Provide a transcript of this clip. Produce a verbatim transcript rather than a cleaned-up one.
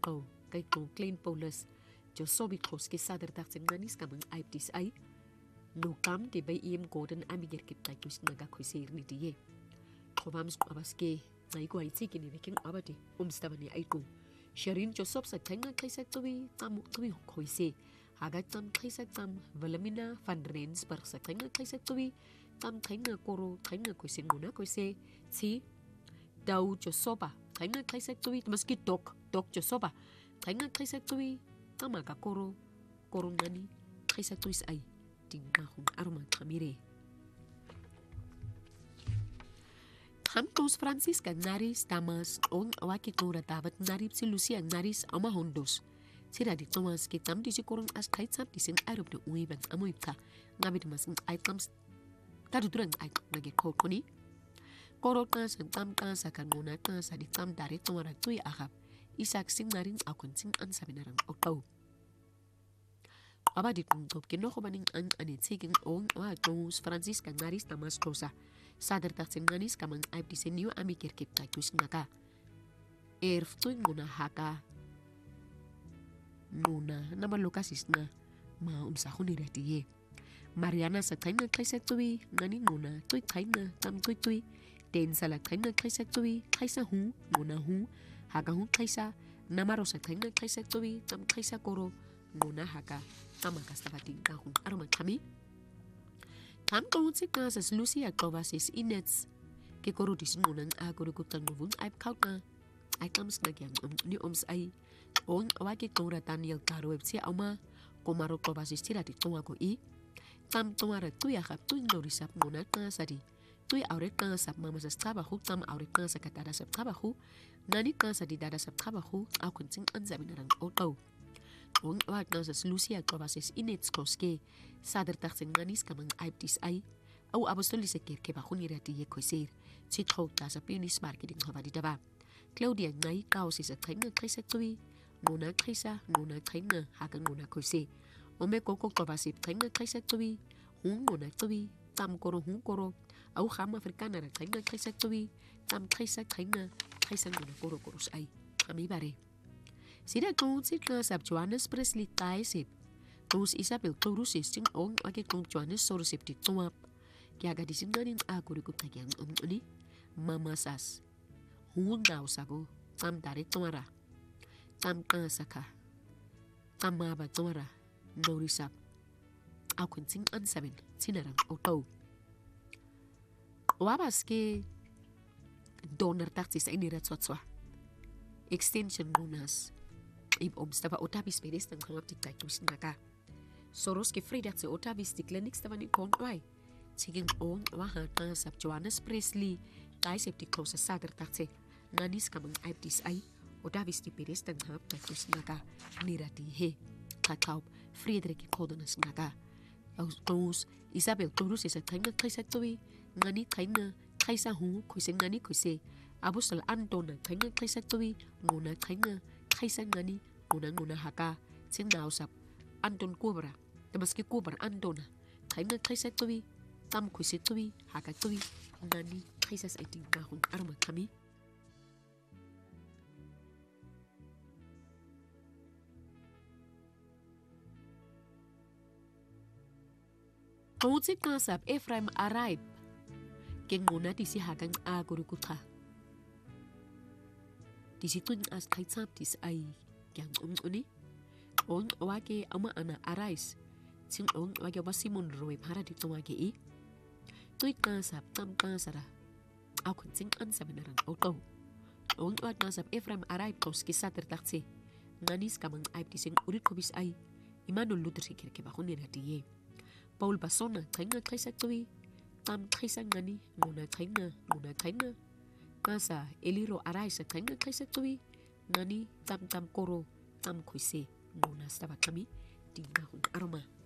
Oto, kay kong Klein Paulus, Josobi Kos ke sadar tak senganis kamang aib dis ay, no kam ke bay iem goden amigir kip tay kus naga kusir ni diye. Kobams abaske, na iku ay tiki ni viking abadi, umstaba ni aiku. Sharin Josop sa tenga kaisa tuwi, tamu tuwi koise, hagat tam kaisa tam, valamina van rens bar sa tenga kaisa tuwi, tam tenga koro, tenga kusin muna kuise, si, daw Josoba, tenga kaisa tuwi, maski dok, dok Josoba, tenga kaisa tuwi, tama ka koro, koro nani, kaisa tuwis ay, tingahong arma kamire. Hamtos Francisca naris tamas on awaki kora dapat narip si Lucia naris ama hondos. Sira di Thomas ke tam di si korong as kait sam di sing aerob de ui bang amoipka ngabi di mas items tadu durang ay nage kokoni. Korot na sa tam ka sa kanuna ka sa di tam dari tumara tui ahab isak sing narin akon sing ansabi narang otaw. Aba di kung top kinoko baning ang anitsiging on awatos Francisca naris tamas kosa. Sadar tak senganis kamang aib di senyo amikir kip taitus naka. Erf tuing muna haka. Muna naman lokasis na maumsahon ni retiye. Mariana sa kain na kaisa tuwi ngani muna tuy kain na tam tuy tuy. Den sala kain na kaisa tuwi kaisa hu muna hu haka hu kaisa. Namaro sa kain na kaisa tuwi tam kaisa koro muna haka. Tama kastabating kahong arman kami. Tam kauntsik na sa Lucia Kovasis inets ke korudis ngunang agurugutang nuvun ay kauna ay kams nagyang um ni oms ay on awaki kora Daniel Karueb si ama komaro Kovasis tira di tonga ko i tam tomara tuya hap tuing norisap ngunang na sadi tuy auret na sap mama sa trabaho tam auret na sa katada sa trabaho nani na sa di dada sa trabaho akun sing anzabi narang otaw. On awag na sa Lucia Kovasis inets koske sadar tak senganis kamang aib dis ay au apostoli sekir ke bakun irati ye koisir si trota sa pinis marketing havadi daba Claudia ngai kaos isa kainga kaisa tuwi nuna kaisa nuna kainga hakan nuna koise ome koko Kovasip kainga kaisa tuwi hun nuna tuwi tam koro hun koro au ham afrikana ra kainga kaisa tuwi tam kaisa kainga kaisa nuna koro koros ay kami bare. Sida kung sila sa Johannes Presley tayo sip. Tus Isabel Torusis sing ong wagi kung Johannes Sorosip di tumap. Kaya gadisin nga rin ako rin kung tagyang umuni. Mamasas. Hungun daw sago. Tam dari tumara. Tam ka saka. Tam maba tumara. Norisap. Ako sing ansabin. Sinarang otaw. Wabas ke donor taksis sa inirat swatswa. Extension bonus. Ibom stava otabis pedes tang hangap tiktai tus naka. Soros ke fredat se otabis di clinic stava ni kon wai. Siging on wahan na sab Johannes Presley tai sep di close sadar takse. Nanis kamang aib dis ay otabis di pedes tang hangap tiktai tus naka. Nirati he. Kakao Friedrich Kodonas naka. Aus Isabel Torus isa kainga kaisa tuwi. Ngani kainga kaisa hu kuise ngani kuise. Abusal Antona kainga kaisa tuwi. Nguna kainga kaisa ngani nguna nguna haka sing nausap Anton Kubra tamaski Kubra Antona kainga kaisa tuwi tam kuisi tuwi haka tuwi ngani kaisa sa iting kahong arma kami. Kauntsik nasap Ephraim Araib keng nguna disi hagang agurukutha. Di situ as kait saptis ay yang um uni on wage ama ana arais sing on wage ba Simon Roy para di tumage i tuit na sap tam ka sara ako sing an sabenaran auto on wag na sap Ephraim Araib koski sa tertaksi nganis kamang aib di sing urit kobis ay Immanuel Luther sikir ke bakun ni ratiye Paul Basona kainga kaisa tuwi tam kaisa ngani nguna kainga nguna kainga Nasa eliro aray sa kainga kaisa tuwi ngani tam tam koro tam kuise nguna staba kami tingahon aroma.